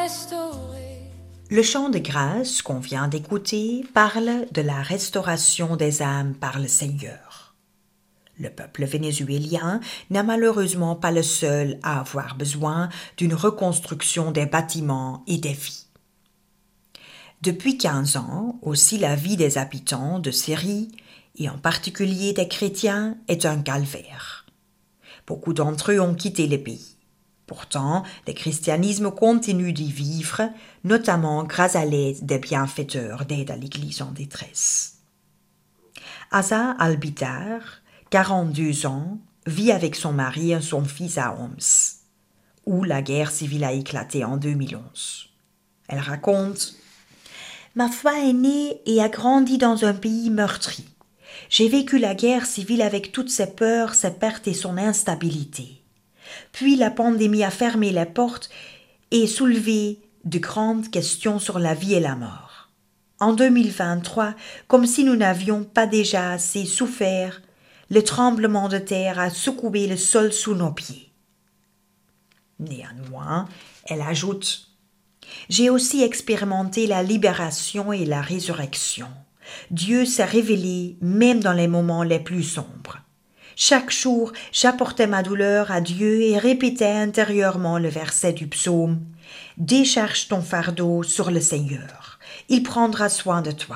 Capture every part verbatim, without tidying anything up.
Le chant de grâce qu'on vient d'écouter parle de la restauration des âmes par le Seigneur. Le peuple vénézuélien n'est malheureusement pas le seul à avoir besoin d'une reconstruction des bâtiments et des vies. Depuis quinze ans, aussi la vie des habitants de Syrie, et en particulier des chrétiens, est un calvaire. Beaucoup d'entre eux ont quitté le pays. Pourtant, le christianisme continue d'y vivre, notamment grâce à l'aide des bienfaiteurs d'aide à l'Église en détresse. Asa Albitar, quarante-deux ans, vit avec son mari et son fils à Homs, où la guerre civile a éclaté en deux mille onze. Elle raconte « Ma foi est née et a grandi dans un pays meurtri. J'ai vécu la guerre civile avec toutes ses peurs, ses pertes et son instabilité. Puis la pandémie a fermé les portes et soulevé de grandes questions sur la vie et la mort. En deux mille vingt-trois, comme si nous n'avions pas déjà assez souffert, le tremblement de terre a secoué le sol sous nos pieds. » Néanmoins, elle ajoute « J'ai aussi expérimenté la libération et la résurrection. Dieu s'est révélé même dans les moments les plus sombres. Chaque jour, j'apportais ma douleur à Dieu et répétais intérieurement le verset du psaume « Décharge ton fardeau sur le Seigneur, il prendra soin de toi. »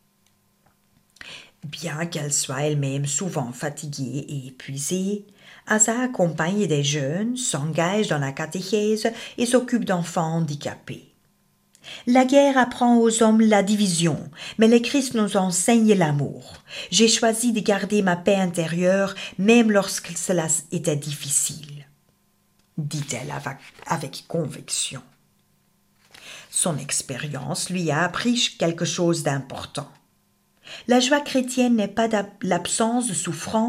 Bien qu'elle soit elle-même souvent fatiguée et épuisée, Asa accompagne des jeunes, s'engage dans la catéchèse et s'occupe d'enfants handicapés. La guerre apprend aux hommes la division, mais le Christ nous enseigne l'amour. J'ai choisi de garder ma paix intérieure, même lorsque cela était difficile, dit-elle avec, avec conviction. Son expérience lui a appris quelque chose d'important. La joie chrétienne n'est pas l'absence de souffrance,